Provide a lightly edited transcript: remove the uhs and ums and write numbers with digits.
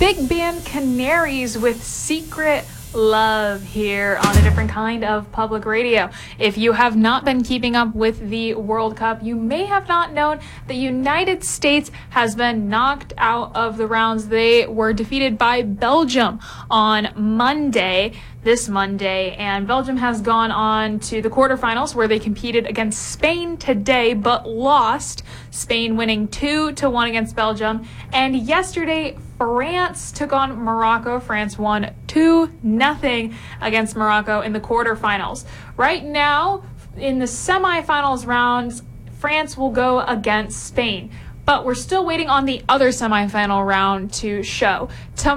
Big Band Canaries with Secret Love here on a different kind of public radio. If you have not been keeping up with the World Cup, you may have not known the United States has been knocked out of the rounds. They were defeated by Belgium on this Monday, and Belgium has gone on to the quarterfinals where they competed against Spain today but lost. Spain winning 2-1 against Belgium. And yesterday, France took on Morocco. France won 2-0 against Morocco in the quarterfinals. Right now, in the semifinals rounds, France will go against Spain. But we're still waiting on the other semifinal round to show.